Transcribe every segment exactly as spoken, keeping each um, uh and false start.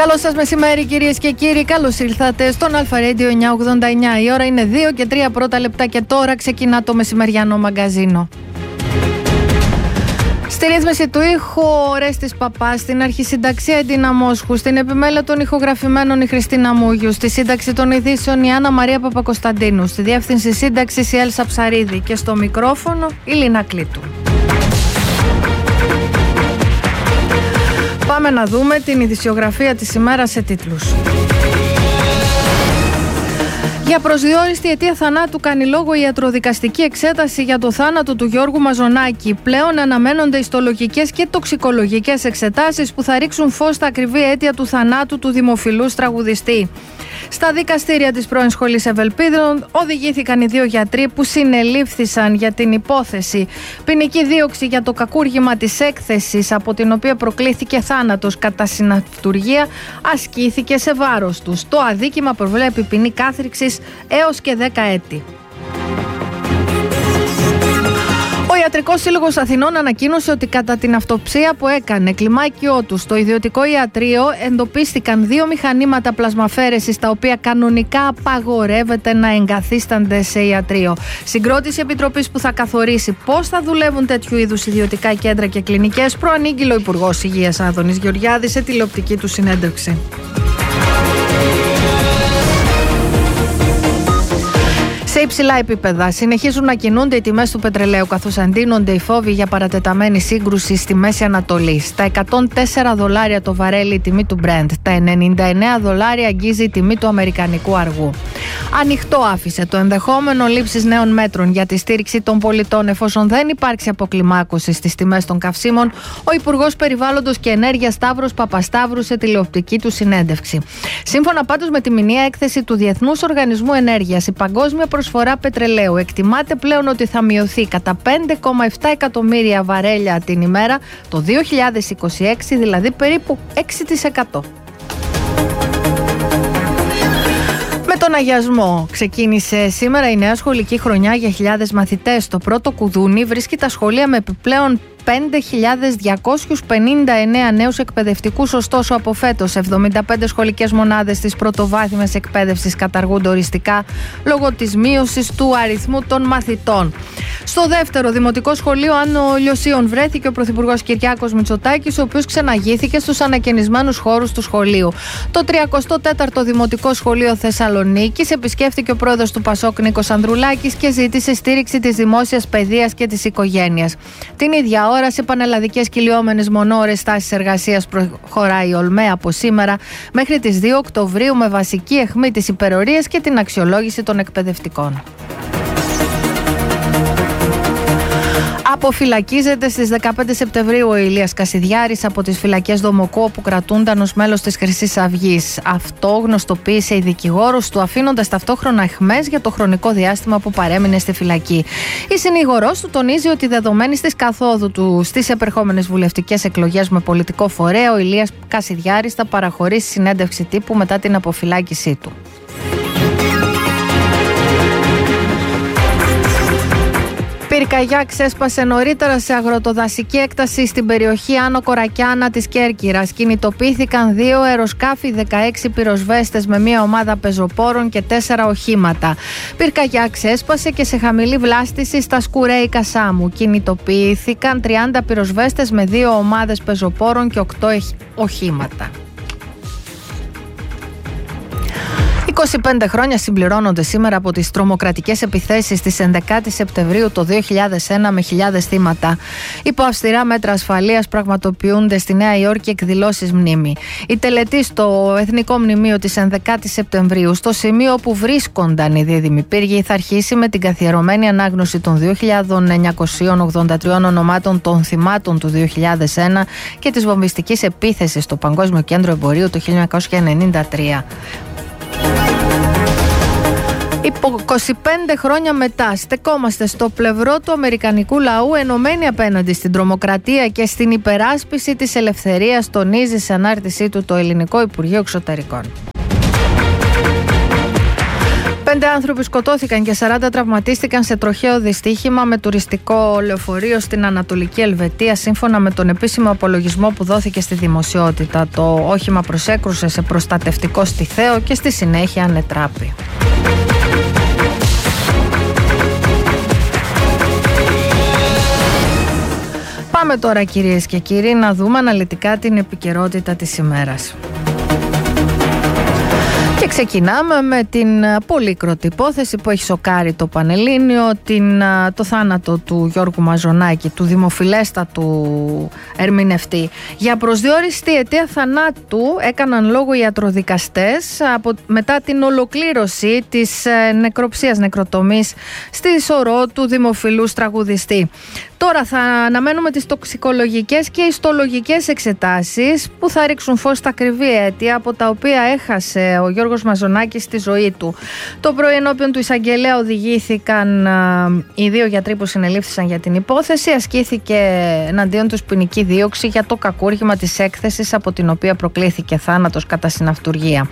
Καλό σας μεσημέρι, κυρίες και κύριοι. Καλώς ήρθατε στον Αλφα Radio εννιακόσια ογδόντα εννιά. Η ώρα είναι δύο και τρία πρώτα λεπτά και τώρα ξεκινά το μεσημεριανό μαγκαζίνο. Στη ρύθμιση του ήχου ο Ρέστης Παπάς, στην αρχισυνταξία η Ντίνα Μόσχου, στην επιμέλεια των ηχογραφημένων η Χριστίνα Μούγιου, στη σύνταξη των ειδήσεων η Άννα Μαρία Παπακοσταντίνου, στη διεύθυνση σύνταξης η Έλσα Ψαρίδη και στο μικρόφωνο η Λίνα Κλήτου. Πάμε να δούμε την ειδησιογραφία της ημέρας σε τίτλους. Για προσδιοριστή αιτία θανάτου κάνει λόγο η ιατροδικαστική εξέταση για το θάνατο του Γιώργου Μαζονάκη. Πλέον αναμένονται ιστολογικές και τοξικολογικές εξετάσεις που θα ρίξουν φως στα ακριβή αίτια του θανάτου του δημοφιλούς τραγουδιστή. Στα δικαστήρια της πρώην Σχολής Ευελπίδων οδηγήθηκαν οι δύο γιατροί που συνελήφθησαν για την υπόθεση. Ποινική δίωξη για το κακούργημα της έκθεσης, από την οποία προκλήθηκε θάνατος κατά συναυτουργία, ασκήθηκε σε βάρος τους. Το αδίκημα προβλέπει ποινή κάθριξης έως και δέκα έτη. Ο Ιατρικός Σύλλογος Αθηνών ανακοίνωσε ότι κατά την αυτοψία που έκανε κλιμάκιό του στο ιδιωτικό ιατρείο εντοπίστηκαν δύο μηχανήματα πλασμαφέρεσης τα οποία κανονικά απαγορεύεται να εγκαθίστανται σε ιατρείο. Συγκρότηση επιτροπής που θα καθορίσει πώς θα δουλεύουν τέτοιου είδους ιδιωτικά κέντρα και κλινικές προανήγγειλε ο Υπουργός Υγείας Άδωνης Γεωργιάδης σε τηλεοπτική του συνέντευξη. Σε υψηλά επίπεδα συνεχίζουν να κινούνται οι τιμές του πετρελαίου, καθώς αντίνονται οι φόβοι για παρατεταμένη σύγκρουση στη Μέση Ανατολή. Στα εκατόν τέσσερα δολάρια το βαρέλι η τιμή του Brent, τα ενενήντα εννέα δολάρια αγγίζει η τιμή του αμερικανικού αργού. Ανοιχτό άφησε το ενδεχόμενο λήψης νέων μέτρων για τη στήριξη των πολιτών εφόσον δεν υπάρξει αποκλιμάκωση στις τιμές των καυσίμων, ο Υπουργός Περιβάλλοντος και Ενέργειας Σταύρος Παπασταύρου σε τηλεοπτική του συνέντευξη. Σύμφωνα πάντως με τη μηνιαία έκθεση του Διεθνούς Οργανισμού Ενέργειας, η παγκόσμια προσφορά πετρελαίου εκτιμάται πλέον ότι θα μειωθεί κατά πέντε κόμμα επτά εκατομμύρια βαρέλια την ημέρα το δύο χιλιάδες είκοσι έξι, δηλαδή περίπου έξι τοις εκατό. Με τον αγιασμό ξεκίνησε σήμερα η νέα σχολική χρονιά για χιλιάδες μαθητές. Το πρώτο κουδούνι βρίσκει τα σχολεία με επιπλέον πέντε χιλιάδες διακόσιους πενήντα εννέα νέους εκπαιδευτικούς, ωστόσο από φέτος εβδομήντα πέντε σχολικές μονάδες της πρωτοβάθμιας εκπαίδευσης καταργούνται οριστικά λόγω της μείωσης του αριθμού των μαθητών. Στο δεύτερο δημοτικό σχολείο Άνω Λιωσίων βρέθηκε ο Πρωθυπουργός Κυριάκος Μητσοτάκης, ο οποίος ξεναγήθηκε στους ανακαινισμένους χώρους του σχολείου. Το τριακοστό τέταρτο Δημοτικό Σχολείο Θεσσαλονίκης επισκέφθηκε ο πρόεδρος του Πασόκ Νίκος Ανδρουλάκης και ζήτησε στήριξη της δημόσιας παιδείας και της οικογένειας. Την ίδια ώρα, σε πανελλαδικές κυλιόμενες μονόρες στάσεις εργασίας προχωράει η ΟΛΜΕ από σήμερα μέχρι τις δύο Οκτωβρίου με βασική αιχμή τις υπερορίες και την αξιολόγηση των εκπαιδευτικών. Αποφυλακίζεται στις δεκαπέντε Σεπτεμβρίου ο Ηλίας Κασιδιάρης από τις φυλακές Δομοκού, όπου κρατούνταν ως μέλος της Χρυσής Αυγής. Αυτό γνωστοποίησε η δικηγόρος του, αφήνοντας ταυτόχρονα αιχμές για το χρονικό διάστημα που παρέμεινε στη φυλακή. Η συνήγορός του τονίζει ότι δεδομένης της καθόδου του στις επερχόμενες βουλευτικές εκλογές με πολιτικό φορέα, ο Ηλίας Κασιδιάρης θα παραχωρήσει συνέντευξη τύπου μετά την αποφυλάκησή του. Πυρκαγιά ξέσπασε νωρίτερα σε αγροτοδασική έκταση στην περιοχή Άνω Κορακιάνα της Κέρκυρας. Κινητοποιήθηκαν δύο αεροσκάφη, δεκαέξι πυροσβέστες με μία ομάδα πεζοπόρων και τέσσερα οχήματα. Πυρκαγιά ξέσπασε και σε χαμηλή βλάστηση στα Σκουρέη Κασάμου. Κινητοποιήθηκαν τριάντα πυροσβέστες με δύο ομάδες πεζοπόρων και οκτώ οχήματα. είκοσι πέντε χρόνια συμπληρώνονται σήμερα από τις τρομοκρατικές επιθέσεις της έντεκα Σεπτεμβρίου το δύο χιλιάδες ένα με χιλιάδες θύματα. Υπό αυστηρά μέτρα ασφαλείας πραγματοποιούνται στη Νέα Υόρκη εκδηλώσεις μνήμη. Η τελετή στο Εθνικό Μνημείο της έντεκα Σεπτεμβρίου, στο σημείο όπου βρίσκονταν οι δίδυμοι πύργοι, θα αρχίσει με την καθιερωμένη ανάγνωση των δύο χιλιάδες εννιακόσια ογδόντα τρία ονομάτων των θυμάτων του δύο χιλιάδες ένα και της βομβιστικής επίθεσης στο Παγκόσμιο Κέντρο Εμπορίου το χίλια εννιακόσια ενενήντα τρία. είκοσι πέντε χρόνια μετά στεκόμαστε στο πλευρό του αμερικανικού λαού, ενωμένοι απέναντι στην τρομοκρατία και στην υπεράσπιση της ελευθερίας, τονίζει σε ανάρτησή του το Ελληνικό Υπουργείο Εξωτερικών. Πέντε άνθρωποι σκοτώθηκαν και σαράντα τραυματίστηκαν σε τροχαίο δυστύχημα με τουριστικό λεωφορείο στην Ανατολική Ελβετία, σύμφωνα με τον επίσημο απολογισμό που δόθηκε στη δημοσιότητα. Το όχημα προσέκρουσε σε προστατευτικό στιθαίο και στη συνέχεια ανετράπη. Πάμε τώρα, κυρίες και κύριοι, να δούμε αναλυτικά την επικαιρότητα της ημέρας. Και ξεκινάμε με την πολύκροτη υπόθεση που έχει σοκάρει το Πανελλήνιο, την, το θάνατο του Γιώργου Μαζονάκη, του δημοφιλέστατου ερμηνευτή. Για προσδιοριστή αιτία θανάτου έκαναν λόγο οι ιατροδικαστές από, μετά την ολοκλήρωση της νεκροψίας, νεκροτομής στη σωρό του δημοφιλούς τραγουδιστή. Τώρα θα αναμένουμε τις τοξικολογικές και ιστολογικές εξετάσεις που θα ρίξουν φως στα ακριβή αίτια από τα οποία έχασε ο Γιώργος Μαζονάκης στη ζωή του. Το πρωί ενώπιον του εισαγγελέα οδηγήθηκαν α, οι δύο γιατροί που συνελήφθησαν για την υπόθεση. Ασκήθηκε εναντίον τους ποινική δίωξη για το κακούργημα της έκθεσης από την οποία προκλήθηκε θάνατος κατά συναυτουργία.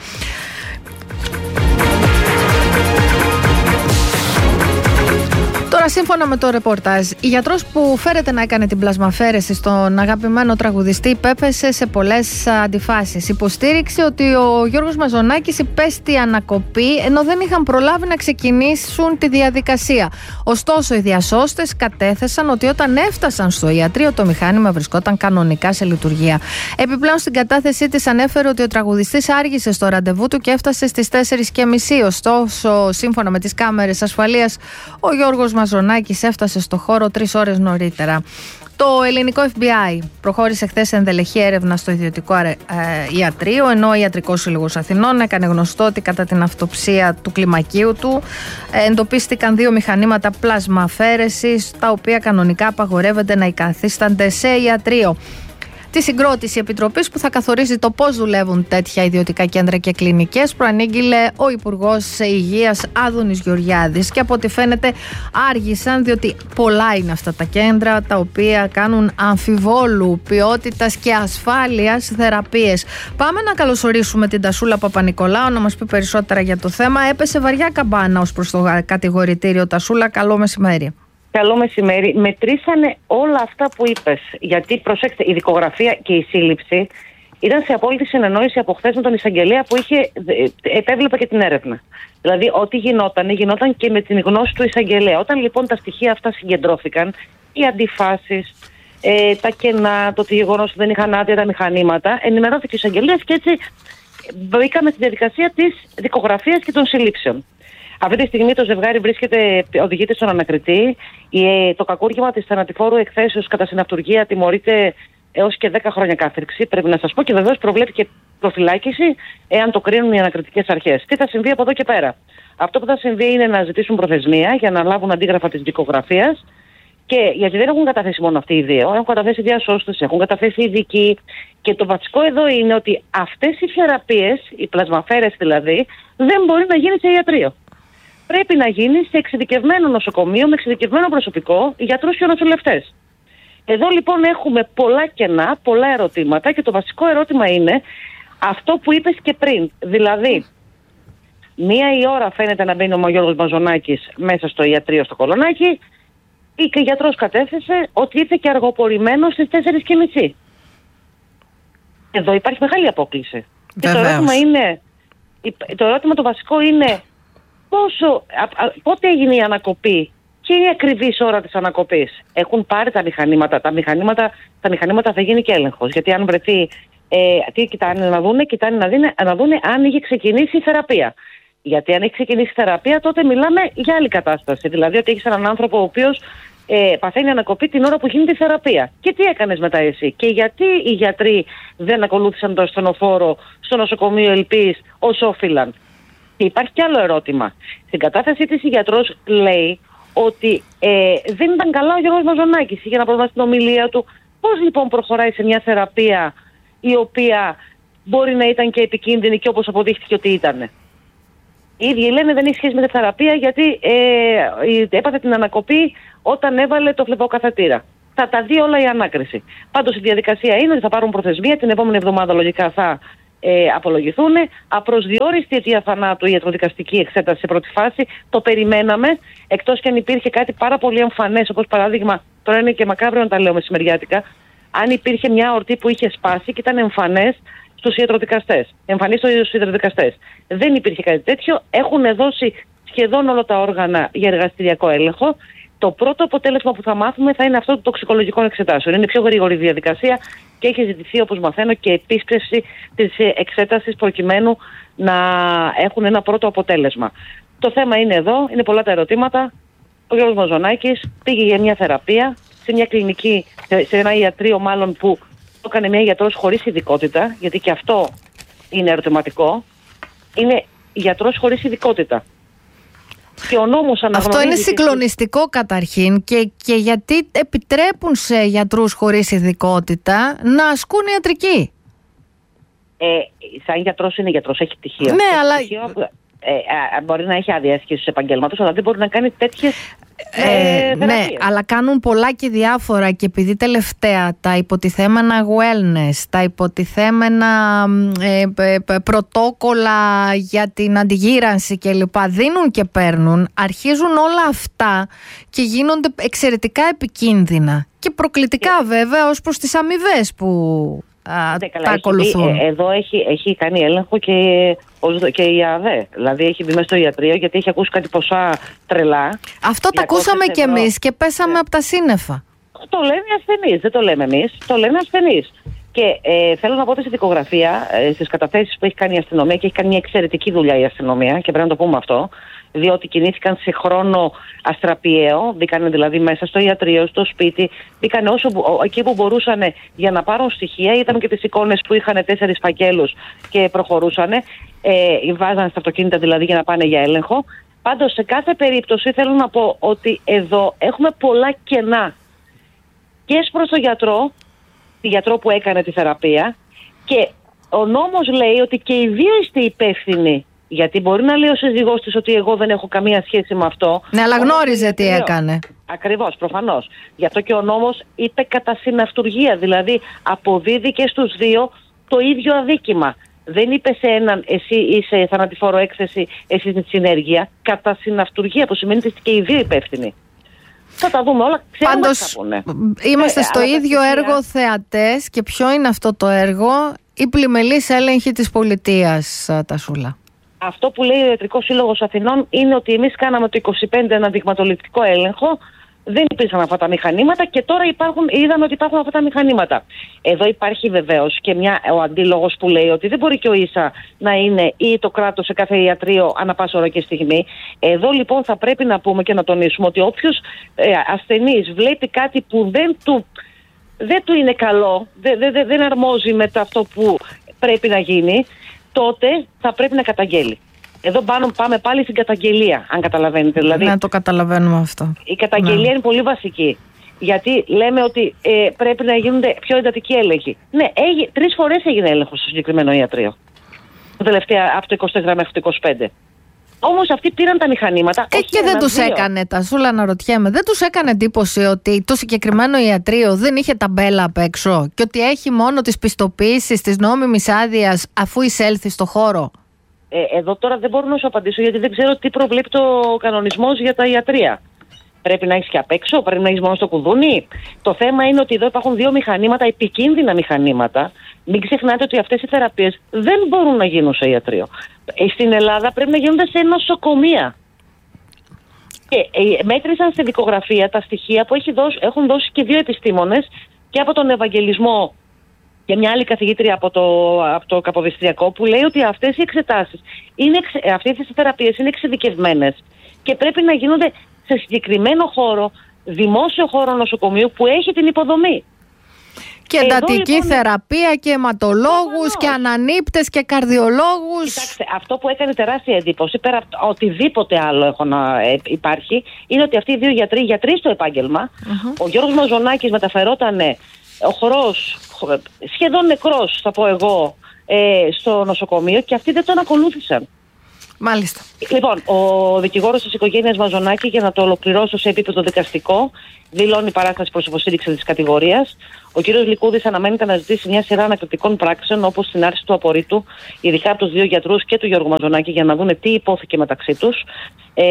Τώρα, σύμφωνα με το ρεπορτάζ, η γιατρός που φέρεται να έκανε την πλασμαφέρεση στον αγαπημένο τραγουδιστή υπέπεσε σε πολλές αντιφάσεις. Υποστήριξε ότι ο Γιώργος Μαζονάκης υπέστη ανακοπή ενώ δεν είχαν προλάβει να ξεκινήσουν τη διαδικασία. Ωστόσο, οι διασώστες κατέθεσαν ότι όταν έφτασαν στο ιατρείο το μηχάνημα βρισκόταν κανονικά σε λειτουργία. Επιπλέον, στην κατάθεσή της ανέφερε ότι ο τραγουδιστής άργησε στο ραντεβού του και έφτασε στις τέσσερις και μισή. Ωστόσο, σύμφωνα με τις κάμερες ασφαλείας, ο Γιώργος Μαζονάκης έφτασε στο χώρο τρεις ώρες νωρίτερα. Το ελληνικό εφ μπι άι προχώρησε χθες ενδελεχή έρευνα στο ιδιωτικό ε, ιατρείο, ενώ ο Ιατρικός Σύλλογος Αθηνών έκανε γνωστό ότι κατά την αυτοψία του κλιμακίου του ε, εντοπίστηκαν δύο μηχανήματα πλασμαφέρεσης, τα οποία κανονικά απαγορεύεται να εικαθίστανται σε ιατρείο. Τη συγκρότηση επιτροπής που θα καθορίζει το πώς δουλεύουν τέτοια ιδιωτικά κέντρα και κλινικές προανήγγειλε ο Υπουργός Υγείας Άδωνης Γεωργιάδης, και από ό,τι φαίνεται άργησαν, διότι πολλά είναι αυτά τα κέντρα τα οποία κάνουν αμφιβόλου ποιότητας και ασφάλειας θεραπείες. Πάμε να καλωσορίσουμε την Τασούλα Παπα-Νικολάου να μας πει περισσότερα για το θέμα. Έπεσε βαριά καμπάνα ως προς το κατηγορητήριο. Τασούλα, καλό μεσημέρι. Καλό μεσημέρι. Μετρήσανε όλα αυτά που είπες. Γιατί, προσέξτε, η δικογραφία και η σύλληψη ήταν σε απόλυτη συνεννόηση από χθες με τον εισαγγελέα που είχε, επέβλεπε και την έρευνα. Δηλαδή, ό,τι γινόταν, γινόταν και με την γνώση του εισαγγελέα. Όταν λοιπόν τα στοιχεία αυτά συγκεντρώθηκαν, οι αντιφάσεις, ε, τα κενά, το γεγονός ότι δεν είχαν άδεια τα μηχανήματα, ενημερώθηκε ο εισαγγελέας και έτσι μπήκαμε στη διαδικασία της δικογραφίας και των συλλήψεων. Αυτή τη στιγμή το ζευγάρι βρίσκεται, οδηγείται στον ανακριτή. Το κακούργημα της θανατηφόρου εκθέσεως κατά συναυτουργία τιμωρείται έως και δέκα χρόνια κάθριξη, πρέπει να σας πω, και βεβαίως προβλέπει και προφυλάκηση εάν το κρίνουν οι ανακριτικές αρχές. Τι θα συμβεί από εδώ και πέρα? Αυτό που θα συμβεί είναι να ζητήσουν προθεσμία για να λάβουν αντίγραφα της δικογραφίας, και γιατί δεν έχουν καταθέσει μόνο αυτοί οι δύο, έχουν καταθέσει διασώστες, έχουν καταθέσει ειδικοί. Και το βασικό εδώ είναι ότι αυτές οι θεραπείες, οι πλασμαφέρες δηλαδή, δεν μπορεί να γίνει σε ιατρείο. Πρέπει να γίνει σε εξειδικευμένο νοσοκομείο, με εξειδικευμένο προσωπικό, γιατρούς και νοσηλευτές. Εδώ λοιπόν έχουμε πολλά κενά, πολλά ερωτήματα, και το βασικό ερώτημα είναι αυτό που είπες και πριν. Δηλαδή, μία η ώρα φαίνεται να μπαίνει ο Γιώργος Μαζονάκης μέσα στο ιατρείο στο Κολονάκι, και ο γιατρός κατέθεσε ότι ήρθε και αργοπορημένο στις τέσσερις και μισή. Εδώ υπάρχει μεγάλη απόκλιση. Και το ερώτημα είναι, το ερώτημα το βασικό είναι πόσο, α, α, πότε έγινε η ανακοπή και η ακριβής ώρα της ανακοπής. Έχουν πάρει τα μηχανήματα. Τα μηχανήματα, τα μηχανήματα θα γίνει και έλεγχος. Γιατί αν βρεθεί, ε, τι κοιτάνε να δούνε, κοιτάνε να, δίνε, να δούνε αν είχε ξεκινήσει η θεραπεία. Γιατί αν έχει ξεκινήσει η θεραπεία, τότε μιλάμε για άλλη κατάσταση. Δηλαδή ότι έχεις έναν άνθρωπο ο οποίος ε, παθαίνει ανακοπή την ώρα που γίνεται η θεραπεία. Και τι έκανες μετά εσύ? Και γιατί οι γιατροί δεν ακολούθησαν το ασθενοφόρο στο νοσοκομείο Ελπής όσο όφυλαν? Και υπάρχει κι άλλο ερώτημα. Στην κατάθεσή της η γιατρός λέει ότι ε, δεν ήταν καλά ο Γιώργος Μαζονάκης για να προβάσει την ομιλία του. Πώς λοιπόν προχωράει σε μια θεραπεία η οποία μπορεί να ήταν και επικίνδυνη, και όπως αποδείχθηκε ότι ήταν? Οι ίδιοι λένε δεν έχει σχέση με τη θεραπεία, γιατί ε, έπαθε την ανακοπή όταν έβαλε το φλεποκαθετήρα. Θα τα δει όλα η ανάκριση. Πάντως η διαδικασία είναι ότι θα πάρουν προθεσμία. Την επόμενη εβδομάδα λογικά θα ε, απολογηθούν. Απροσδιόριστη αιτία θανάτου η ιατροδικαστική εξέταση σε πρώτη φάση. Το περιμέναμε, εκτός και αν υπήρχε κάτι πάρα πολύ εμφανές, όπως παράδειγμα, τώρα είναι και μακάβριο να τα λέω μεσημεριάτικα, αν υπήρχε μια αορτή που είχε σπάσει και ήταν εμφανές στους ιατροδικαστές. Εμφανής στους ιατροδικαστές. Δεν υπήρχε κάτι τέτοιο. Έχουν δώσει σχεδόν όλα τα όργανα για εργαστηριακό έλεγχο. Το πρώτο αποτέλεσμα που θα μάθουμε θα είναι αυτό των τοξικολογικών εξετάσεων. Είναι πιο γρήγορη διαδικασία και έχει ζητηθεί, όπως μαθαίνω, και επίσκεψη της εξέτασης προκειμένου να έχουν ένα πρώτο αποτέλεσμα. Το θέμα είναι εδώ, είναι πολλά τα ερωτήματα. Ο Γιώργος Μαζονάκης πήγε για μια θεραπεία σε μια κλινική, σε ένα ιατρείο μάλλον που το έκανε μια γιατρός χωρίς ειδικότητα, γιατί και αυτό είναι ερωτηματικό. Είναι γιατρός χωρίς ειδικότητα. Και ο νόμος αναγνωρίζει. Αυτό είναι συγκλονιστικό καταρχήν και, και γιατί επιτρέπουν σε γιατρούς χωρίς ειδικότητα να ασκούν ιατρική. Ε, σαν γιατρός είναι γιατρός, έχει πτυχίο. Ναι, αλλά... Πτυχίο, ε, ε, μπορεί να έχει άδεια άσκησης επαγγέλματος, αλλά δεν μπορεί να κάνει τέτοιες ε, ε, ναι, αλλά κάνουν πολλά και διάφορα και επειδή τελευταία τα υποτιθέμενα wellness, τα υποτιθέμενα ε, ε, πρωτόκολλα για την αντιγύρανση κλπ. Δίνουν και παίρνουν, αρχίζουν όλα αυτά και γίνονται εξαιρετικά επικίνδυνα και προκλητικά ε, βέβαια ως προς τις αμοιβές που α, ναι, καλά, τα έχει, ακολουθούν. Ε, εδώ έχει, έχει κάνει έλεγχο και, και η ΑΔΕ. Δηλαδή έχει μπει μέσα στο ιατρείο γιατί έχει ακούσει κάτι ποσά τρελά. Αυτό τα ακούσαμε κι εμείς και πέσαμε ναι. από τα σύννεφα. Το λένε οι ασθενείς, δεν το λέμε εμείς. Το λένε ασθενείς. Και ε, θέλω να πω ότι στη δικογραφία, ε, στις καταθέσεις που έχει κάνει η αστυνομία, και έχει κάνει μια εξαιρετική δουλειά η αστυνομία, και πρέπει να το πούμε αυτό, διότι κινήθηκαν σε χρόνο αστραπιαίο, μπήκαν δηλαδή μέσα στο ιατρείο, στο σπίτι, μπήκαν όσο, εκεί που μπορούσαν για να πάρουν στοιχεία. Είδαμε και τις εικόνες που είχαν τέσσερις φακέλους και προχωρούσαν, ε, βάζαν στα αυτοκίνητα δηλαδή για να πάνε για έλεγχο. Πάντως σε κάθε περίπτωση θέλω να πω ότι εδώ έχουμε πολλά κενά και προς τον γιατρό, τη γιατρό που έκανε τη θεραπεία, και ο νόμος λέει ότι και οι δύο είστε υπεύθυνοι. Γιατί μπορεί να λέει ο σύζυγός της ότι εγώ δεν έχω καμία σχέση με αυτό. Ναι, αλλά γνώριζε τι έκανε. Ακριβώς, προφανώς. Γι' αυτό και ο νόμος είπε κατά συναυτουργία. Δηλαδή αποδίδει και στους δύο το ίδιο αδίκημα. Δεν είπε σε έναν εσύ είσαι θανατηφόρο έκθεση, εσύ είσαι συνέργεια. Κατά συναυτουργία, που σημαίνει ότι και οι δύο υπεύθυνοι. Θα τα δούμε όλα. Ξέρουμε. Πάντως, είμαστε ε, στο ίδιο τυχαία... έργο θεατές. Και ποιο είναι αυτό το έργο? Η πλημελής έλεγχη της πολιτείας, Τασούλα. Αυτό που λέει ο Ιατρικός Σύλλογος Αθηνών είναι ότι εμείς κάναμε το είκοσι πέντε ένα δειγματοληπτικό έλεγχο, δεν υπήρχαν αυτά τα μηχανήματα και τώρα υπάρχουν, είδαμε ότι υπάρχουν αυτά τα μηχανήματα. Εδώ υπάρχει βεβαίως και μια, ο αντίλογος που λέει ότι δεν μπορεί και ο ίσα να είναι ή το κράτος σε κάθε ιατρείο ανά πάσα ώρα και στιγμή. Εδώ λοιπόν θα πρέπει να πούμε και να τονίσουμε ότι όποιος ε, ασθενής βλέπει κάτι που δεν του, δεν του είναι καλό, δεν, δεν, δεν αρμόζει με το αυτό που πρέπει να γίνει, τότε θα πρέπει να καταγγέλει. Εδώ πάνω πάμε πάλι στην καταγγελία, αν καταλαβαίνετε. Δηλαδή, ναι, το καταλαβαίνουμε αυτό. Η καταγγελία ναι. είναι πολύ βασική. Γιατί λέμε ότι ε, πρέπει να γίνονται πιο εντατικοί έλεγχοι. Ναι, έγι, τρεις φορές έγινε έλεγχος στο συγκεκριμένο ιατρείο. Το τελευταία, από το είκοσι τέσσερα μέχρι το είκοσι πέντε. Όμως αυτοί πήραν τα μηχανήματα. Ε, και δεν τους έκανε, Τασούλα, αναρωτιέμαι, δεν τους έκανε εντύπωση ότι το συγκεκριμένο ιατρείο δεν είχε ταμπέλα απ' έξω και ότι έχει μόνο τις πιστοποιήσεις της νόμιμης άδειας αφού εισέλθει στο χώρο? Ε, εδώ τώρα δεν μπορώ να σου απαντήσω γιατί δεν ξέρω τι προβλέπει το κανονισμός για τα ιατρεία. Πρέπει να έχεις και απ' έξω, πρέπει να έχεις μόνο στο κουδούνι. Το θέμα είναι ότι εδώ υπάρχουν δύο μηχανήματα, επικίνδυνα μηχανήματα. Μην ξεχνάτε ότι αυτές οι θεραπείες δεν μπορούν να γίνουν σε ιατρείο. Ε, στην Ελλάδα πρέπει να γίνονται σε νοσοκομεία. Και ε, μέτρησαν στη δικογραφία τα στοιχεία που έχει δώσει, έχουν δώσει και δύο επιστήμονες, και από τον Ευαγγελισμό και μια άλλη καθηγήτρια από το, από το Καποδιστριακό, που λέει ότι αυτές οι εξετάσεις, είναι, αυτές οι θεραπείες είναι εξειδικευμένες και πρέπει να γίνονται σε συγκεκριμένο χώρο, δημόσιο χώρο νοσοκομείου που έχει την υποδομή. Και εντατική λοιπόν, θεραπεία και αιματολόγους και ανανύπτες και καρδιολόγους. Κοιτάξτε, αυτό που έκανε τεράστια εντύπωση, πέρα από οτιδήποτε άλλο έχω να ε, υπάρχει, είναι ότι αυτοί οι δύο γιατροί, γιατροί στο επάγγελμα, uh-huh. ο Γιώργος Μαζονάκης μεταφερότανε οχρός, σχεδόν νεκρός θα πω εγώ, ε, στο νοσοκομείο, και αυτοί δεν τον ακολούθησαν. Μάλιστα. Λοιπόν, ο δικηγόρος της οικογένειας Μαζονάκη, για να το ολοκληρώσω σε επίπεδο δικαστικό, δηλώνει παράσταση προς υποστήριξη της κατηγορίας. Ο κ. Λικούδης αναμένεται να ζητήσει μια σειρά ανακριτικών πράξεων, όπως την άρση του απορρίτου, ειδικά από τους δύο γιατρούς και του Γιώργου Μαζονάκη, για να δούνε τι υπόθηκε μεταξύ τους, ε,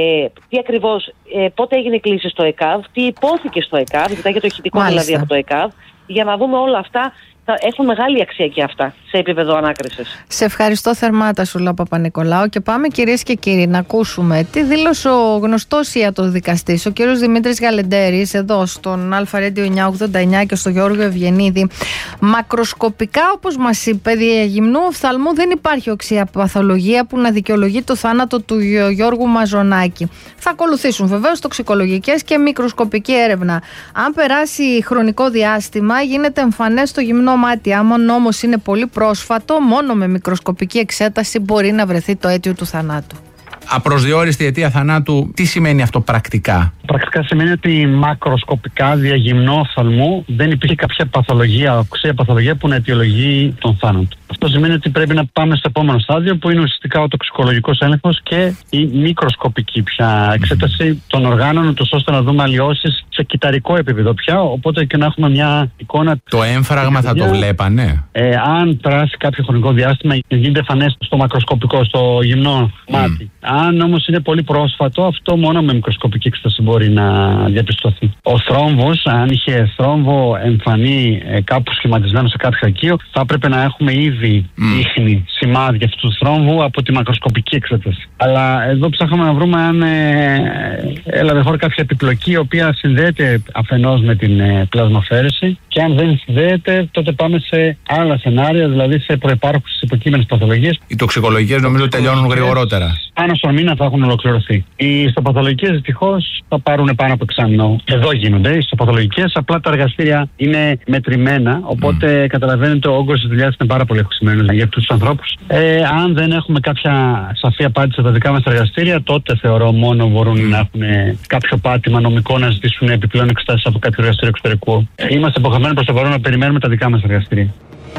τι ακριβώς, ε, πότε έγινε η κλήση στο ΕΚΑΒ, τι υπόθηκε στο ΕΚΑΒ, ζητάει και το ηχητικό δηλαδή από το ΕΚΑΒ, για να δούμε όλα αυτά. Έχουν μεγάλη αξία και αυτά σε επίπεδο ανάκρισης. Σε ευχαριστώ θερμά, Τασούλα Παπα-Νικολάου, και πάμε, κυρίες και κύριοι, να ακούσουμε τι δήλωσε ο γνωστός ιατροδικαστής, ο κύριος Δημήτρης Γαλεντέρης, εδώ στον Αλφα Radio εννιακόσια ογδόντα εννιά και στο Γιώργο Ευγενίδη. Μακροσκοπικά, όπως μας είπε, διαγυμνού οφθαλμού δεν υπάρχει οξία παθολογία που να δικαιολογεί το θάνατο του Γιώργου Μαζονάκη. Θα ακολουθήσουν βεβαίως τοξικολογικές και μικροσκοπική έρευνα. Αν περάσει χρονικό διάστημα, γίνεται εμφανές το γυμνό μάτι. Αν όμως είναι πολύ πρόσφατο, μόνο με μικροσκοπική εξέταση μπορεί να βρεθεί το αίτιο του θανάτου. Απροσδιόριστη αιτία θανάτου, τι σημαίνει αυτό πρακτικά? Πρακτικά σημαίνει ότι μακροσκοπικά διαγυμνό οφθαλμού δεν υπήρχε κάποια παθολογία, οξία παθολογία που να αιτιολογεί τον θάνατο. Αυτό σημαίνει ότι πρέπει να πάμε στο επόμενο στάδιο, που είναι ουσιαστικά ο τοξικολογικός έλεγχος και η μικροσκοπική πια εξέταση των οργάνων, ώστε να δούμε αλλοιώσεις σε κυταρικό επίπεδο πια. Οπότε και να έχουμε μια εικόνα. Το έμφραγμα θα το βλέπανε. Ε, αν περάσει κάποιο χρονικό διάστημα, γίνεται φανές στο μακροσκοπικό, στο γυμνό μάτι. Mm. Αν όμως είναι πολύ πρόσφατο, αυτό μόνο με μικροσκοπική εξέταση μπορεί να διαπιστωθεί. Ο θρόμβος, αν είχε θρόμβο εμφανή ε, κάπου σχηματισμένο σε κάποιο ακείο, θα έπρεπε να έχουμε ήδη mm. ίχνη, σημάδια αυτού του θρόμβου από τη μακροσκοπική εξέταση. Αλλά εδώ ψάχναμε να βρούμε αν ε, έλαβε χώρα κάποια επιπλοκή, η οποία συνδέεται αφενός με την ε, πλασμοφέρεση, και αν δεν συνδέεται, τότε πάμε σε άλλα σενάρια, δηλαδή σε προϋπάρχουσες υποκείμενες παθολογίες. Οι τοξικολογικές νομίζω τελειώνουν γρηγορότερα. Πάνω στον μήνα θα έχουν ολοκληρωθεί. Οι ιστοπαθολογικές δυστυχώς θα πάρουν πάνω από εξάμηνο. Εδώ γίνονται οι ιστοπαθολογικές, απλά τα εργαστήρια είναι μετρημένα, οπότε mm. καταλαβαίνετε ο όγκος της δουλειάς είναι πάρα πολύ αυξημένος για αυτούς τους ανθρώπους. Ε, αν δεν έχουμε κάποια σαφή απάντηση στα δικά μας εργαστήρια, τότε θεωρώ μόνο μπορούν mm. να έχουν κάποιο πάτημα νομικό να ζητήσουν επιπλέον εξετάσεις από κάποιο εργαστήριο εξωτερικού. Ε, είμαστε υποχρεωμένοι προς το παρόν να περιμένουμε τα δικά μας εργαστήρια.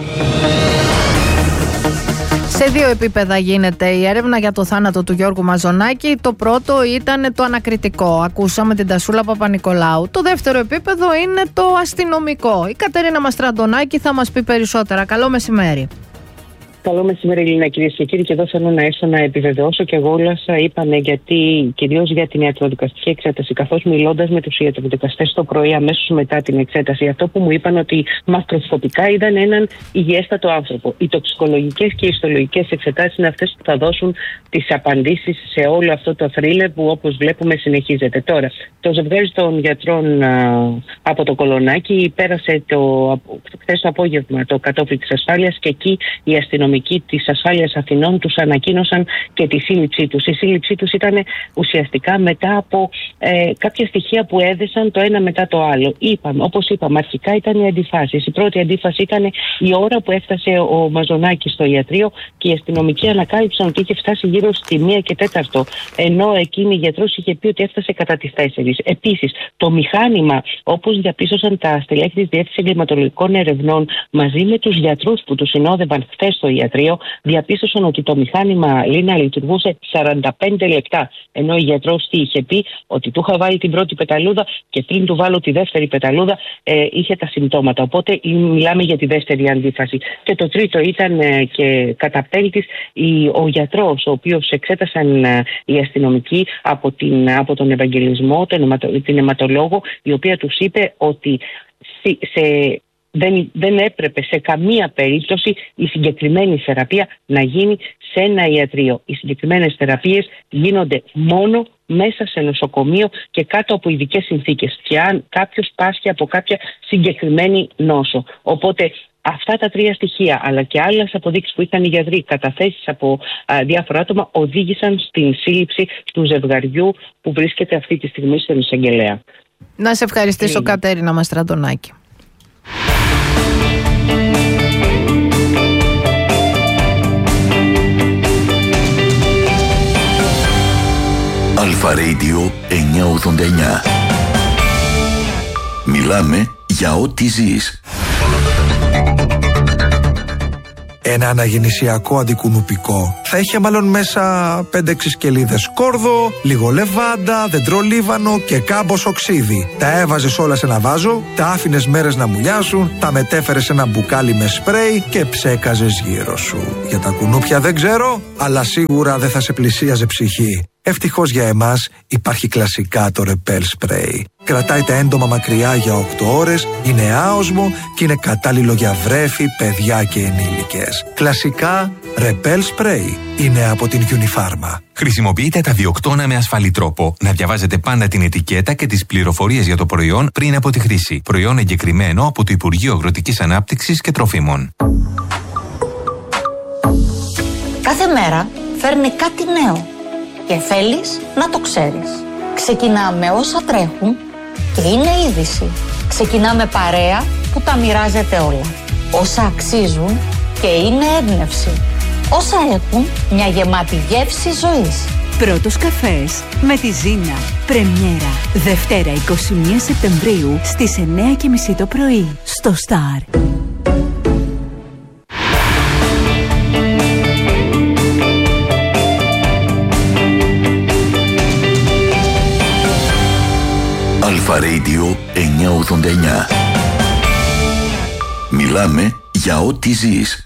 Σε δύο επίπεδα γίνεται η έρευνα για το θάνατο του Γιώργου Μαζονάκη. Το πρώτο ήταν το ανακριτικό. Ακούσαμε την Τασούλα Παπα-Νικολάου. Το δεύτερο επίπεδο είναι το αστυνομικό. Η Κατερίνα Μαστραντονάκη θα μας πει περισσότερα. Καλό μεσημέρι. Καλό μεσημέρι, Ελληνικά, κυρίες και κύριοι. Και εδώ θέλω να έρθω να επιβεβαιώσω και εγώ όλα όσα είπανε, γιατί κυρίως για την ιατροδικαστική εξέταση. Καθώς μιλώντας με τους ιατροδικαστές το πρωί, αμέσως μετά την εξέταση, αυτό που μου είπαν ότι μακροσκοπικά είδαν έναν υγιέστατο άνθρωπο. Οι τοξικολογικές και οι ιστολογικές εξετάσεις είναι αυτές που θα δώσουν τις απαντήσεις σε όλο αυτό το θρίλερ που, όπως βλέπουμε, συνεχίζεται. Τώρα, το ζευγάρι των γιατρών α, από το Κολονάκι πέρασε το, χθες το απόγευμα το κατόφλι της ασφάλειας, και εκεί η αστυνομική της ασφάλειας Αθηνών τους ανακοίνωσαν και τη σύλληψή τους. Η σύλληψή τους ήταν ουσιαστικά μετά από ε, κάποια στοιχεία που έδεσαν το ένα μετά το άλλο. Είπαμε, όπως είπαμε, αρχικά ήταν οι αντιφάσεις. Η πρώτη αντίφαση ήταν η ώρα που έφτασε ο Μαζονάκης στο ιατρείο, και οι αστυνομικοί ανακάλυψαν ότι είχε φτάσει γύρω στη μία και τέταρτο, ενώ εκείνη η γιατρός είχε πει ότι έφτασε κατά τις τέσσερις. Επίσης, το μηχάνημα, όπως διαπίστωσαν τα στελέχη της Διεύθυνσης Εγκληματολογικών Ερευνών μαζί με τους γιατρούς που τους συνόδευαν χθες στο ιατρείο, διαπίστωσαν ότι το μηχάνημα Λίνα λειτουργούσε σαράντα πέντε λεπτά. Ενώ η γιατρός τι είχε πει, ότι του είχα βάλει την πρώτη πεταλούδα και πριν του βάλω τη δεύτερη πεταλούδα ε, είχε τα συμπτώματα. Οπότε μιλάμε για τη δεύτερη αντίφαση. Και το τρίτο ήταν ε, και καταπέλτης ο γιατρός, ο οποίος εξέτασαν ε, οι αστυνομικοί από, την, από τον Ευαγγελισμό, τον, την αιματολόγο, η οποία τους είπε ότι σε Δεν, δεν έπρεπε σε καμία περίπτωση η συγκεκριμένη θεραπεία να γίνει σε ένα ιατρείο. Οι συγκεκριμένες θεραπείες γίνονται μόνο μέσα σε νοσοκομείο και κάτω από ειδικές συνθήκες, και αν κάποιος πάσχει από κάποια συγκεκριμένη νόσο. Οπότε αυτά τα τρία στοιχεία, αλλά και άλλες αποδείξεις που είχαν οι γιατροί, καταθέσεις από α, διάφορα άτομα, οδήγησαν στην σύλληψη του ζευγαριού που βρίσκεται αυτή τη στιγμή στον εισαγγελέα. Να σε ευχαριστήσω, Είναι. Κατέρινα Μαστραντονάκη. Αλφα Radio εννιακόσια ογδόντα εννιά. Μιλάμε για ό,τι ζεις. Ένα αναγεννησιακό αντικουνουπικό θα είχε μάλλον μέσα πέντε έξι σκελίδες κόρδο, λίγο λεβάντα, δεντρολίβανο και κάμποσο ξύδι. Τα έβαζες όλα σε ένα βάζο, τα άφηνες μέρες να μουλιάσουν, τα μετέφερες σε ένα μπουκάλι με σπρέι και ψέκαζες γύρω σου. Για τα κουνούπια δεν ξέρω, αλλά σίγουρα δεν θα σε πλησίαζε ψυχή. Ευτυχώς για εμάς υπάρχει κλασικά το Repel Spray. Κρατάει τα έντομα μακριά για οκτώ ώρες, είναι άοσμο και είναι κατάλληλο για βρέφη, παιδιά και ενήλικες. Κλασικά Repel Spray είναι από την Unifarma. Χρησιμοποιείτε τα διοκτώνα με ασφαλή τρόπο. Να διαβάζετε πάντα την ετικέτα και τις πληροφορίες για το προϊόν πριν από τη χρήση. Προϊόν εγκεκριμένο από το Υπουργείο Αγροτικής Ανάπτυξης και Τροφίμων. Κάθε μέρα φέρνει κάτι νέο και θέλεις να το ξέρεις. Ξεκινάμε όσα τρέχουν και είναι είδηση. Ξεκινάμε παρέα που τα μοιράζεται όλα. Όσα αξίζουν και είναι έμπνευση. Όσα έχουν μια γεμάτη γεύση ζωής. Πρώτος καφές με τη Ζήνα. Πρεμιέρα Δευτέρα εικοστή πρώτη Σεπτεμβρίου στις εννιά και μισή το πρωί στο Star. Αλφα Radio εννιακόσια ογδόντα εννιά. Μιλάμε για ό,τι ζεις.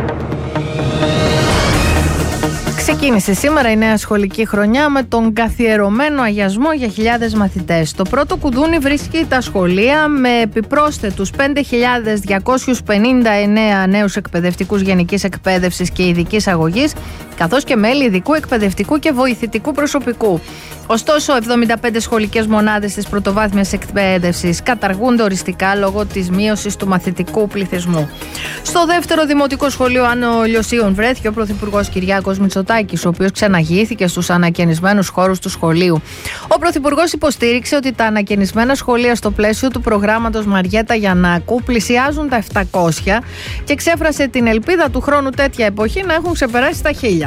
Ξεκίνησε σήμερα η νέα σχολική χρονιά με τον καθιερωμένο αγιασμό για χιλιάδες μαθητές. Το πρώτο κουδούνι βρίσκει τα σχολεία με επιπρόσθετους πέντε χιλιάδες διακόσιους πενήντα εννέα νέους εκπαιδευτικούς γενικής εκπαίδευσης και ειδικής αγωγής, καθώς και μέλη ειδικού εκπαιδευτικού και βοηθητικού προσωπικού. Ωστόσο, εβδομήντα πέντε σχολικές μονάδες της πρωτοβάθμιας εκπαίδευσης καταργούνται οριστικά λόγω της μείωσης του μαθητικού πληθυσμού. Στο δεύτερο δημοτικό σχολείο Άνω Λιωσίων βρέθηκε ο Πρωθυπουργός Κυριάκος Μητσοτάκης, ο οποίος ξαναγήθηκε στους ανακαινισμένους χώρους του σχολείου. Ο Πρωθυπουργός υποστήριξε ότι τα ανακαινισμένα σχολεία στο πλαίσιο του προγράμματος Μαριέτα Γιαννάκου πλησιάζουν τα επτακόσια και εξέφρασε την ελπίδα του χρόνου τέτοια εποχή να έχουν ξεπεράσει τα χίλια.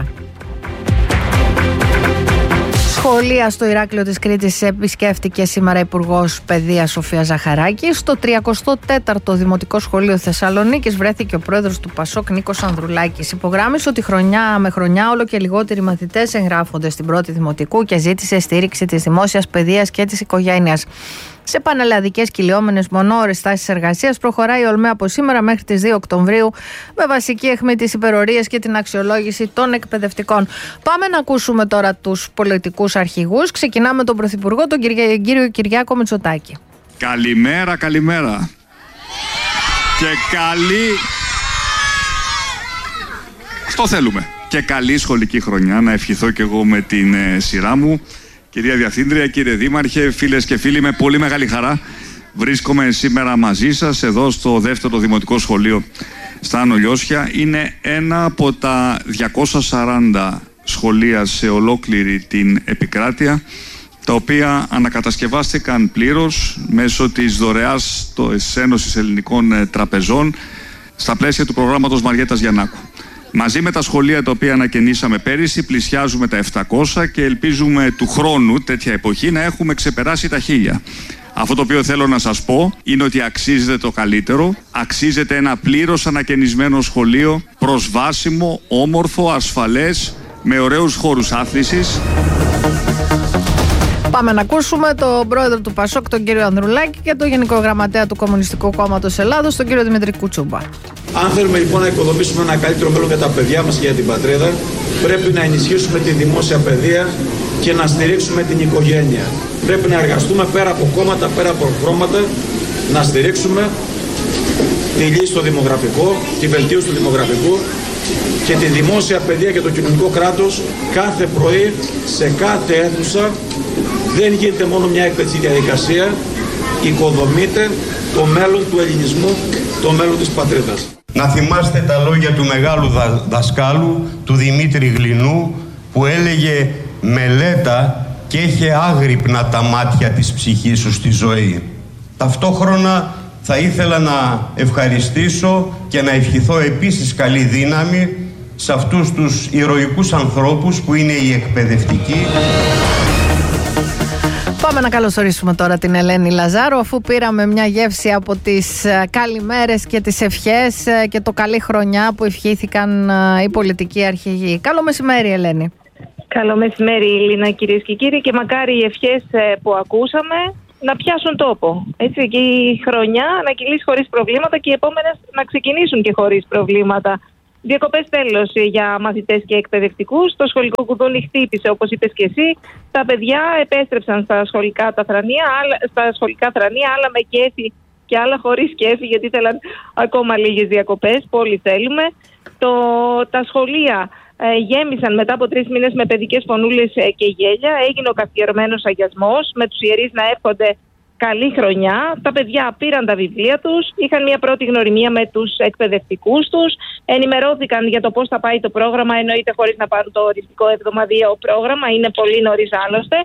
Σχολεία στο Ηράκλειο της Κρήτης επισκέφτηκε σήμερα Υπουργός Παιδείας Σοφία Ζαχαράκη. Στο τριακοστό τέταρτο Δημοτικό Σχολείο Θεσσαλονίκης βρέθηκε ο πρόεδρος του Πασόκ Νίκος Ανδρουλάκης. Υπογράμμισε ότι χρονιά με χρονιά όλο και λιγότεροι μαθητές εγγράφονται στην πρώτη Δημοτικού και ζήτησε στήριξη της δημόσιας παιδείας και της οικογένειας. Σε πανελλαδικές κυλιόμενες μονόρες τάσεις εργασίας προχωράει η ΟΛΜΕ από σήμερα μέχρι τις δύο Οκτωβρίου με βασική αιχμή τις υπερορίες και την αξιολόγηση των εκπαιδευτικών. Πάμε να ακούσουμε τώρα τους πολιτικούς αρχηγούς. Ξεκινάμε τον Πρωθυπουργό, τον κύριο, κύριο Κυριάκο Μητσοτάκη. Καλημέρα, καλημέρα. Και καλή... Αυτό θέλουμε. Και καλή σχολική χρονιά, να ευχηθώ και εγώ με την ε, σειρά μου. Κυρία Διευθύντρια, κύριε Δήμαρχε, φίλες και φίλοι, με πολύ μεγάλη χαρά βρίσκομαι σήμερα μαζί σας εδώ στο δεύτερο Δημοτικό Σχολείο στα Άνω Λιώσια. Είναι ένα από τα διακόσια σαράντα σχολεία σε ολόκληρη την επικράτεια, τα οποία ανακατασκευάστηκαν πλήρως μέσω της δωρεάς της Ένωσης Ελληνικών Τραπεζών στα πλαίσια του προγράμματος Μαριέτας Γιαννάκου. Μαζί με τα σχολεία τα οποία ανακαινήσαμε πέρυσι πλησιάζουμε τα επτακόσια και ελπίζουμε του χρόνου τέτοια εποχή να έχουμε ξεπεράσει τα χίλια. Αυτό το οποίο θέλω να σας πω είναι ότι αξίζεται το καλύτερο, αξίζεται ένα πλήρως ανακαινισμένο σχολείο, προσβάσιμο, όμορφο, ασφαλές, με ωραίους χώρους άθλησης. Πάμε να ακούσουμε τον πρόεδρο του Πασόκ, τον κύριο Ανδρουλάκη, και τον γενικό γραμματέα του Κομμουνιστικού Κόμματος Ελλάδος, τον κύριο Δημήτρη Κουτσούμπα. Αν θέλουμε λοιπόν να οικοδομήσουμε ένα καλύτερο μέλλον για τα παιδιά μας και για την πατρίδα, πρέπει να ενισχύσουμε τη δημόσια παιδεία και να στηρίξουμε την οικογένεια. Πρέπει να εργαστούμε πέρα από κόμματα, πέρα από χρώματα, να στηρίξουμε τη λύση στο δημογραφικό, τη βελτίωση του δημογραφικού και τη δημόσια παιδεία και το κοινωνικό κράτος κάθε πρωί σε κάθε αίθουσα. Δεν γίνεται μόνο μια εκπαιδευτική διαδικασία, οικοδομείται το μέλλον του ελληνισμού, το μέλλον της πατρίδας. Να θυμάστε τα λόγια του μεγάλου δα, δασκάλου, του Δημήτρη Γλινού, που έλεγε «Μελέτα και είχε άγρυπνα τα μάτια της ψυχής σου στη ζωή». Ταυτόχρονα θα ήθελα να ευχαριστήσω και να ευχηθώ επίσης καλή δύναμη σε αυτούς τους ηρωικούς ανθρώπους που είναι οι εκπαιδευτικοί. Πάμε να καλωσορίσουμε τώρα την Ελένη Λαζάρου, αφού πήραμε μια γεύση από τις καλημέρες και τις ευχές και το καλή χρονιά που ευχήθηκαν οι πολιτικοί αρχηγοί. Καλό μεσημέρι, Ελένη. Καλό μεσημέρι, Λίνα, κυρίες και κύριοι, και μακάρι οι ευχές που ακούσαμε να πιάσουν τόπο. Έτσι, και η χρονιά να κυλήσει χωρίς προβλήματα και οι επόμενες να ξεκινήσουν και χωρίς προβλήματα. Διακοπές τέλος για μαθητές και εκπαιδευτικούς. Το σχολικό κουδούνι χτύπησε, όπως είπες και εσύ. Τα παιδιά επέστρεψαν στα σχολικά τα θρανία, άλλα, στα σχολικά θρανία, άλλα με κέφι και άλλα χωρίς κέφι, γιατί ήθελαν ακόμα λίγες διακοπές, που όλοι θέλουμε. Το, τα σχολεία ε, γέμισαν μετά από τρεις μήνες με παιδικές φωνούλες ε, και γέλια. Έγινε ο καθιερωμένος αγιασμός, με τους ιερείς να εύχονται καλή χρονιά. Τα παιδιά πήραν τα βιβλία τους, είχαν μια πρώτη γνωριμία με τους εκπαιδευτικούς τους, ενημερώθηκαν για το πώς θα πάει το πρόγραμμα, εννοείται χωρίς να πάρουν το οριστικό εβδομαδιαίο πρόγραμμα, είναι πολύ νωρίς άλλωστε.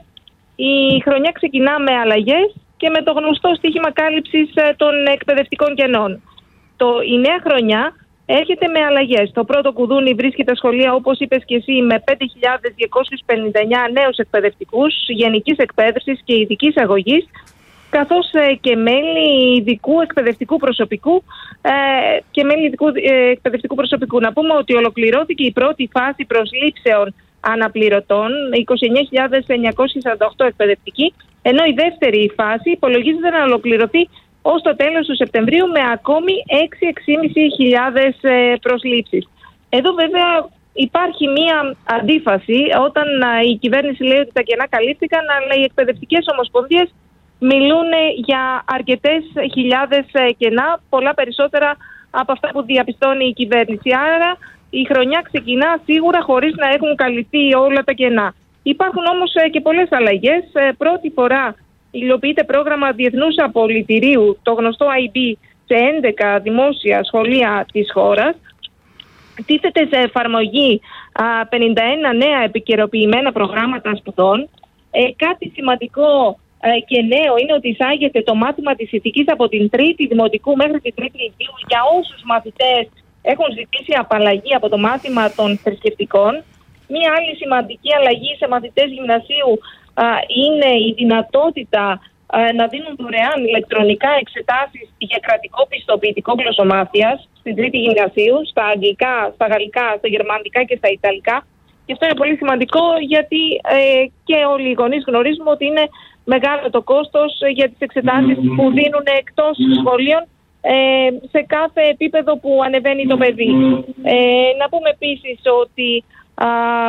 Η χρονιά ξεκινά με αλλαγές και με το γνωστό στοίχημα κάλυψης των εκπαιδευτικών κενών. Το, η νέα χρονιά έρχεται με αλλαγές. Το πρώτο κουδούνι βρίσκει τα σχολεία, όπως είπες και εσύ, με πέντε χιλιάδες διακόσιους πενήντα εννέα νέους εκπαιδευτικούς γενικής εκπαίδευσης και ειδικής αγωγής, καθώς ε, και μέλη ειδικού εκπαιδευτικού προσωπικού ε, και μέλη ειδικού ε, εκπαιδευτικού προσωπικού. Να πούμε ότι ολοκληρώθηκε η πρώτη φάση προσλήψεων αναπληρωτών, είκοσι εννέα χιλιάδες εννιακόσιοι σαράντα οκτώ εκπαιδευτικοί, ενώ η δεύτερη φάση υπολογίζεται να ολοκληρωθεί ως το τέλος του Σεπτεμβρίου με ακόμη έξι με έξι χιλιάδες ε, προσλήψεις. Εδώ βέβαια υπάρχει μία αντίφαση όταν ε, η κυβέρνηση λέει ότι τα κενά καλύφθηκαν, αλλά οι εκπαιδευτικές ομοσπονδίες μιλούν για αρκετές χιλιάδες κενά, πολλά περισσότερα από αυτά που διαπιστώνει η κυβέρνηση. Άρα η χρονιά ξεκινά σίγουρα χωρίς να έχουν καλυφθεί όλα τα κενά. Υπάρχουν όμως και πολλές αλλαγές. Πρώτη φορά υλοποιείται πρόγραμμα διεθνούς απολυτηρίου, το γνωστό άι μπι, σε έντεκα δημόσια σχολεία της χώρας. Τίθεται σε εφαρμογή α, πενήντα ένα νέα επικαιροποιημένα προγράμματα σπουδών. Ε, κάτι σημαντικό και νέο είναι ότι εισάγεται το μάθημα της ηθικής από την τρίτη δημοτικού μέχρι την τρίτη λυκείου για όσους μαθητές έχουν ζητήσει απαλλαγή από το μάθημα των θρησκευτικών. Μία άλλη σημαντική αλλαγή σε μαθητές γυμνασίου α, είναι η δυνατότητα α, να δίνουν δωρεάν ηλεκτρονικά εξετάσεις για κρατικό πιστοποιητικό γλωσσομάθειας στην τρίτη γυμνασίου, στα αγγλικά, στα γαλλικά, στα γερμανικά και στα ιταλικά. Και αυτό είναι πολύ σημαντικό, γιατί ε, και όλοι οι γονείς γνωρίζουμε ότι είναι μεγάλο το κόστος για τις εξετάσεις που δίνουν εκτός σχολείων ε, σε κάθε επίπεδο που ανεβαίνει το παιδί. Ε, να πούμε επίσης ότι α,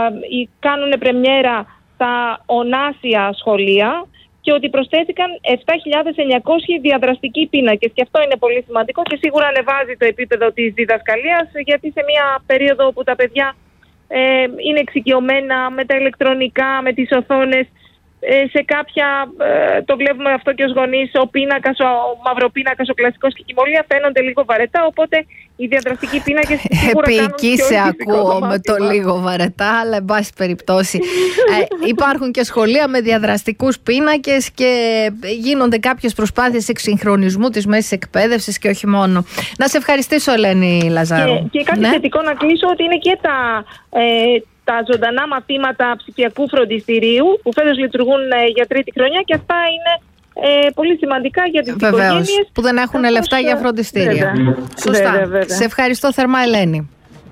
κάνουν πρεμιέρα τα ονάσια σχολεία και ότι προσθέθηκαν επτά χιλιάδες εννιακόσιοι διαδραστικοί πίνακες. Και αυτό είναι πολύ σημαντικό και σίγουρα ανεβάζει το επίπεδο της διδασκαλίας, γιατί σε μια περίοδο όπου τα παιδιά ε, είναι εξοικειωμένα με τα ηλεκτρονικά, με τις οθόνες, σε κάποια, ε, το βλέπουμε αυτό και ως γονείς, ο πίνακας, ο μαυροπίνακας, ο κλασικός και η κοιμωλία φαίνονται λίγο βαρετά, οπότε οι διαδραστικοί πίνακες σίγουρα κάνουν πιο σε ακούω με το λίγο βαρετά, αλλά εν πάση περιπτώσει ε, υπάρχουν και σχολεία με διαδραστικούς πίνακες και γίνονται κάποιες προσπάθειες εξυγχρονισμού της μέσης εκπαίδευσης και όχι μόνο. Να σε ευχαριστήσω, Ελένη Λαζάρου. Και, και κάτι ναι. θετικό να κλείσω, ότι είναι και τα... Ε, τα ζωντανά μαθήματα ψηφιακού φροντιστηρίου που φέτος λειτουργούν ε, για τρίτη χρονιά, και αυτά είναι ε, πολύ σημαντικά για τις οικογένειες που δεν έχουν καθώς, λεφτά για φροντιστήρια. Βέβαια. Σωστά. Βέβαια, βέβαια. Σε ευχαριστώ θερμά, Ελένη.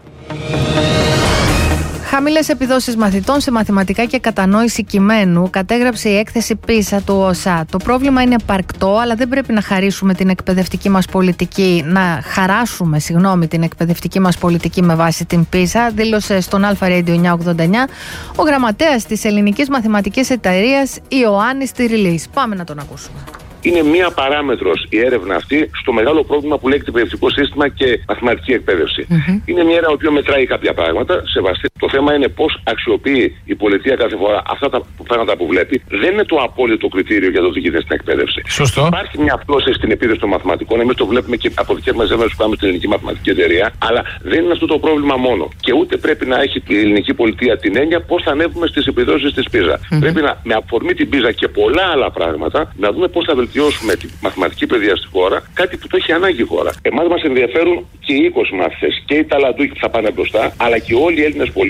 Χαμηλές επιδόσεις μαθητών σε μαθηματικά και κατανόηση κειμένου κατέγραψε η έκθεση πίσα του ΟΣΑ. Το πρόβλημα είναι επαρκτό, αλλά δεν πρέπει να χαρίσουμε την εκπαιδευτική μας πολιτική, να χαράσουμε, συγγνώμη, την εκπαιδευτική μας πολιτική με βάση την πίσα, δήλωσε στον Αλφα Radio εννιακόσια ογδόντα εννιά ο γραμματέας της Ελληνικής Μαθηματικής Εταιρείας Ιωάννης Τυριλής. Πάμε να τον ακούσουμε. Είναι μία παράμετρος η έρευνα αυτή στο μεγάλο πρόβλημα που λέγεται εκπαιδευτικό σύστημα και μαθηματική εκπαίδευση. Mm-hmm. Είναι μια έρευνα που μετράει κάποια πράγματα, σεβαστή. Το θέμα είναι πώς αξιοποιεί η πολιτεία κάθε φορά αυτά τα πράγματα που βλέπει. Δεν είναι το απόλυτο κριτήριο για το τι γίνεται στην εκπαίδευση. Σωστό. Υπάρχει μια πτώση στην επίδευση των μαθηματικών. Εμείς το βλέπουμε και από δικές μας έρευνες που κάνουμε στην Ελληνική Μαθηματική Εταιρεία. Αλλά δεν είναι αυτό το πρόβλημα μόνο. Και ούτε πρέπει να έχει η ελληνική πολιτεία την έννοια πώς θα ανέβουμε στις επιδόσεις της πίζα. Mm-hmm. Πρέπει να, με αφορμή την πίζα και πολλά άλλα πράγματα, να δούμε πώς θα βελτιώσουμε τη μαθηματική παιδεία στη χώρα, κάτι που το έχει ανάγκη η χώρα. Εμάς μας ενδιαφέρουν και οι είκοσι μαθητές και οι ταλαντούχοι που θα πάνε μπροστά, αλλά και όλοι οι Έλληνες πολίτες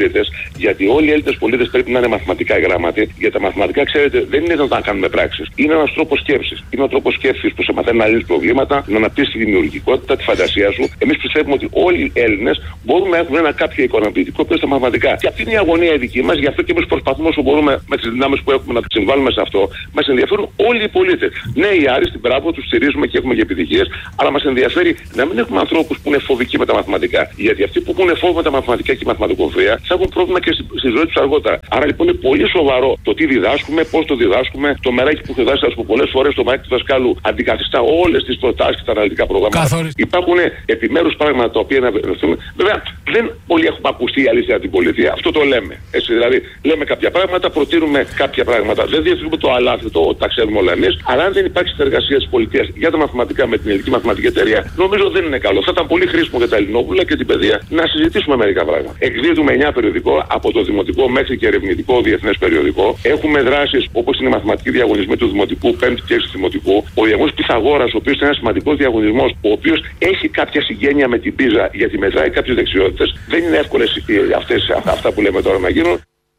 πολίτες, γιατί όλοι οι Έλληνες πολίτες πρέπει να είναι μαθηματικά γράμματοι. Γιατί τα μαθηματικά, ξέρετε, δεν είναι να κάνουμε πράξεις. Είναι ένας τρόπος σκέψης. Είναι ο τρόπος σκέψης που σε μαθαίνει να λύσεις προβλήματα, να αναπτύσσεις τη δημιουργικότητα, τη φαντασία σου. Εμείς πιστεύουμε ότι όλοι οι Έλληνες μπορούμε να έχουν ένα κάποιο ικανοποιητικό πέρα στα μαθηματικά. Και αυτή είναι η αγωνία η δική μας, γι' αυτό και εμείς προσπαθούμε όσο μπορούμε με τις δυνάμεις που έχουμε να συμβάλλουμε σε αυτό. Μας ενδιαφέρουν όλοι οι πολίτες. Ναι, οι άριστοι, μπράβο, τους στηρίζουμε και έχουμε και επιτυχίες, αλλά μας ενδιαφέρει να μην έχουμε ανθρώπους που είναι φοβικοί με τα μαθηματικά. Γιατί αυτοί που έχουν φόβο με τα μαθηματικά και η μαθηματικοφία θα έχουν πρόβλημα και στη, στη ζωή τους αργότερα. Άρα λοιπόν είναι πολύ σοβαρό το τι διδάσκουμε, πώς το διδάσκουμε. Το μεράκι που διδάσκει που πολλές φορές το μεράκι του δασκάλου αντικαθιστά όλες τις προτάσεις και τα αναλυτικά προγράμματα. Καθόριστα. Υπάρχουν επιμέρους πράγματα τα οποία να βελτιωθούν. Βέβαια δεν πολύ έχουμε ακουστεί η αλήθεια από την πολιτεία. Αυτό το λέμε. Έτσι, δηλαδή λέμε κάποια πράγματα, προτείνουμε κάποια πράγματα. Δεν διευθύνουμε το αλάθητο ότι τα ξέρουμε όλα εμείς. Αλλά αν δεν υπάρχει συνεργασία της πολιτείας για τα μαθηματικά με την Ελληνική Μαθηματική Εταιρεία, νομίζω δεν είναι καλό. Θα ήταν πολύ χρήσιμο για τα Ελληνόπουλα και την παιδεία να συζητήσουμε μερικά πράγματα. Εκδίδουμε εννιά περιοδικό από το δημοτικό μέχρι και ερευνητικό διεθνές περιοδικό. Έχουμε δράσεις όπως είναι οι μαθηματικοί διαγωνισμοί του δημοτικού, πέμπτη και έξι δημοτικού. Ο διαγωνισμός Πυθαγόρας, ο οποίος είναι ένας σημαντικός διαγωνισμός, ο οποίος έχει κάποια συγγένεια με την πίζα γιατί μετράει κάποιες δεξιότητες. Δεν είναι εύκολες αυτές, αυτά που λέμε τώρα να γίνουν.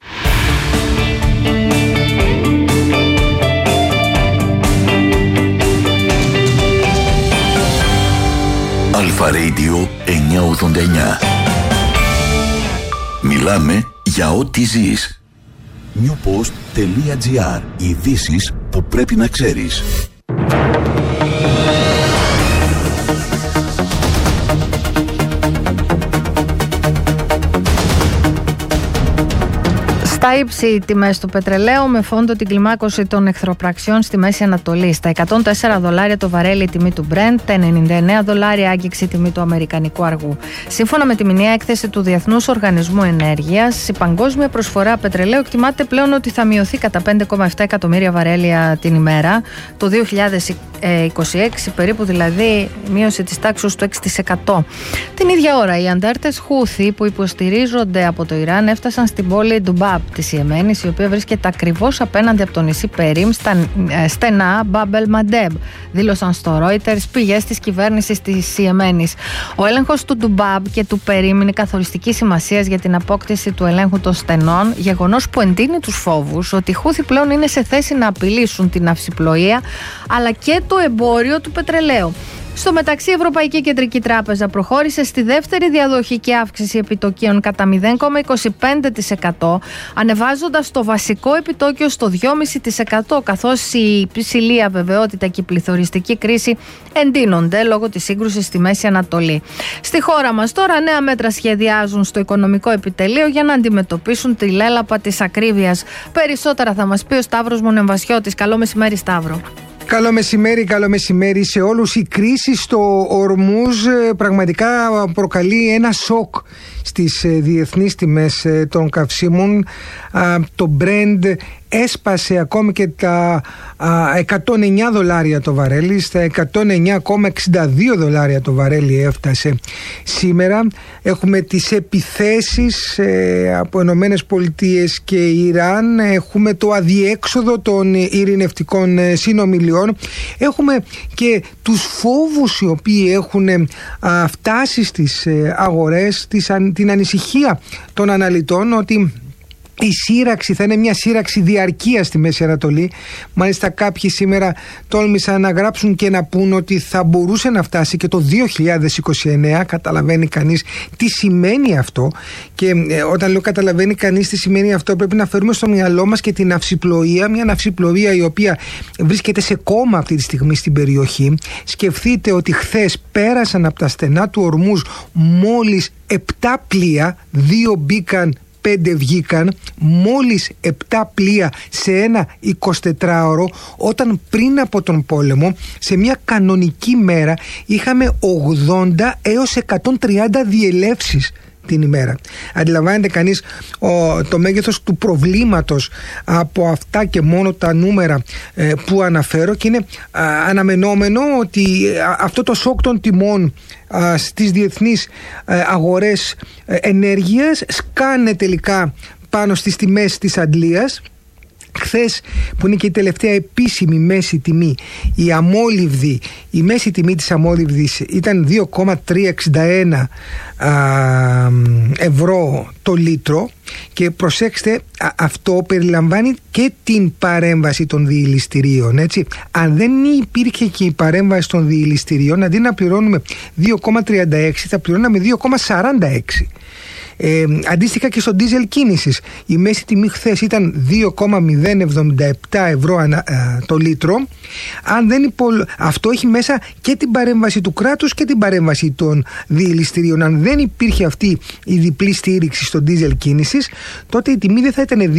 Αλφα Radio εννιακόσια ογδόντα εννιά. Μιλάμε για ό,τι ζεις. newpost.gr. Ειδήσεις που πρέπει να ξέρεις. Στα ύψη τιμές του πετρελαίου με φόντο την κλιμάκωση των εχθροπραξιών στη Μέση Ανατολή. Στα εκατόν τέσσερα δολάρια το βαρέλι η τιμή του Brent, τα ενενήντα εννέα δολάρια άγγιξη τιμή του αμερικανικού αργού. Σύμφωνα με τη μηνιαία έκθεση του Διεθνούς Οργανισμού Ενέργειας, η παγκόσμια προσφορά πετρελαίου εκτιμάται πλέον ότι θα μειωθεί κατά πέντε κόμμα επτά εκατομμύρια βαρέλια την ημέρα το δύο χιλιάδες είκοσι έξι, περίπου δηλαδή μείωση της τάξης του έξι τοις εκατό. Την ίδια ώρα, οι αντάρτες Χούθι που υποστηρίζονται από το Ιράν έφτασαν στην πόλη Ντουμπάμπ της Ιεμένης, η οποία βρίσκεται ακριβώς απέναντι από το νησί Περίμ στα στενά Μπάμπελ Μαντέμπ, δήλωσαν στο Reuters πηγές της κυβέρνησης της Ιεμένης. Ο έλεγχος του Ντουμπάμπ και του Περίμ είναι καθοριστική σημασίας για την απόκτηση του ελέγχου των στενών, γεγονός που εντείνει τους φόβους ότι οι Χούθι πλέον είναι σε θέση να απειλήσουν την ναυσιπλοεία αλλά και το εμπόριο του πετρελαίου. Στο μεταξύ, η Ευρωπαϊκή Κεντρική Τράπεζα προχώρησε στη δεύτερη διαδοχική αύξηση επιτοκίων κατά μηδέν κόμμα είκοσι πέντε τοις εκατό, ανεβάζοντας το βασικό επιτόκιο στο δύο κόμμα πέντε τοις εκατό, καθώς η υψηλή αβεβαιότητα και η πληθωριστική κρίση εντείνονται λόγω της σύγκρουσης στη Μέση Ανατολή. Στη χώρα μας τώρα νέα μέτρα σχεδιάζουν στο οικονομικό επιτελείο για να αντιμετωπίσουν τη λέλαπα της ακρίβειας. Περισσότερα θα μας πει ο Σταύρος Μονεμβασιώτης. Καλό μεσημέρι, Σταύρο. Καλό μεσημέρι, καλό μεσημέρι σε όλους. Η κρίση στο Ορμούζ πραγματικά προκαλεί ένα σοκ στις διεθνείς τιμές των καυσίμων. Το Brent έσπασε ακόμη και τα εκατόν εννέα δολάρια το βαρέλι, στα εκατόν εννέα κόμμα εξήντα δύο δολάρια το βαρέλι έφτασε σήμερα. Έχουμε τις επιθέσεις από Ηνωμένες Πολιτείες και Ιράν, έχουμε το αδιέξοδο των ειρηνευτικών συνομιλιών, έχουμε και τους φόβους οι οποίοι έχουν φτάσει στις αγορές, την ανησυχία των αναλυτών ότι η σύραξη θα είναι μια σύραξη διαρκείας στη Μέση Ανατολή. Μάλιστα κάποιοι σήμερα τόλμησαν να γράψουν και να πούν ότι θα μπορούσε να φτάσει και το δύο χιλιάδες είκοσι εννέα. Καταλαβαίνει κανείς τι σημαίνει αυτό. Και ε, όταν λέω καταλαβαίνει κανείς τι σημαίνει αυτό, πρέπει να φέρουμε στο μυαλό μας και την ναυσιπλοεία. Μια ναυσιπλοεία η οποία βρίσκεται σε κόμμα αυτή τη στιγμή στην περιοχή. Σκεφτείτε ότι χθες πέρασαν από τα στενά του Ορμούζ μόλις επτά πλοία, δύο μπήκαν, πέντε βγήκαν, μόλις επτά πλοία σε ένα εικοσιτετράωρο, όταν πριν από τον πόλεμο σε μια κανονική μέρα είχαμε ογδόντα έως εκατόν τριάντα διελεύσεις την ημέρα. Αντιλαμβάνεται κανείς ο, το μέγεθος του προβλήματος από αυτά και μόνο τα νούμερα ε, που αναφέρω, και είναι α, αναμενόμενο ότι α, αυτό το σοκ των τιμών α, στις διεθνείς α, αγορές α, ενέργειας σκάνε τελικά πάνω στις τιμές της αντλίας. Χθες, που είναι και η τελευταία επίσημη μέση τιμή, η αμόλυβδη, η μέση τιμή της αμόλυβδης ήταν δύο κόμμα τριακόσια εξήντα ένα ευρώ το λίτρο, και προσέξτε, α, αυτό περιλαμβάνει και την παρέμβαση των διηληστηρίων, έτσι. Αν δεν υπήρχε και η παρέμβαση των διηληστηρίων, αντί να πληρώνουμε δύο κόμμα τριάντα έξι, θα πληρώναμε δύο κόμμα σαράντα έξι. Ε, αντίστοιχα και στο ντίζελ κίνησης, η μέση τιμή χθες ήταν δύο κόμμα μηδέν εβδομήντα επτά ευρώ ανα, α, το λίτρο. Αν δεν υπο... Αυτό έχει μέσα και την παρέμβαση του κράτους και την παρέμβαση των διηληστηρίων. Αν δεν υπήρχε αυτή η διπλή στήριξη στο ντίζελ κίνησης, τότε η τιμή δεν θα ήταν